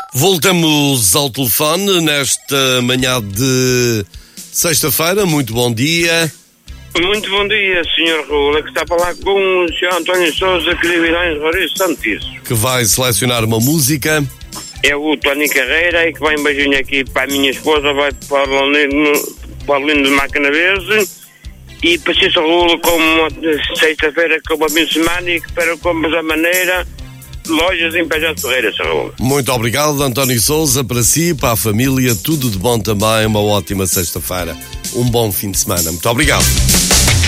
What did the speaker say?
Voltamos ao telefone nesta manhã de sexta-feira. Muito bom dia. Muito bom dia, Sr. Rula, que está a falar com o Sr. António Sousa, que vive lá em Roriz Santíssimo. Que vai selecionar uma música. É o Tony Carreira e que vai um beijinho aqui para a minha esposa, vai para o Lindo de Máquina Verde. E para Cícero Rula, como sexta-feira, como a fim de semana, e que para como da maneira, lojas em Pajé de Ferreira, Sr. Rula. Muito obrigado, António Sousa, para si, para a família, tudo de bom também, uma ótima sexta-feira. Um bom fim de semana. Muito obrigado.